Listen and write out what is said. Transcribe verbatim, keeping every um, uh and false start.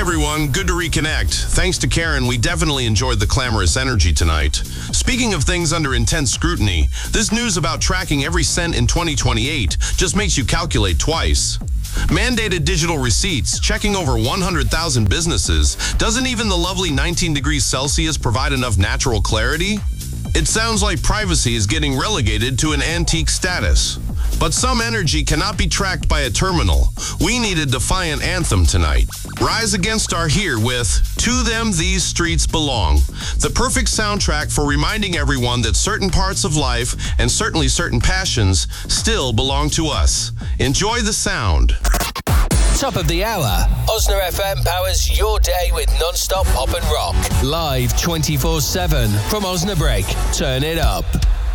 everyone, good to reconnect. Thanks to Karen, we definitely enjoyed the clamorous energy tonight. Speaking of things under intense scrutiny, this news about tracking every cent in twenty twenty-eight just makes you calculate twice. Mandated digital receipts, checking over one hundred thousand businesses. Doesn't even the lovely nineteen degrees Celsius provide enough natural clarity? It sounds like privacy is getting relegated to an antique status. But some energy cannot be tracked by a terminal. We need a defiant anthem tonight. Rise Against are here with To Them These Streets Belong, the perfect soundtrack for reminding everyone that certain parts of life, and certainly certain passions, still belong to us. Enjoy the sound. Top of the hour. Osna F M powers your day with non-stop pop and rock. Live twenty-four seven from Osnabrück. Turn it up.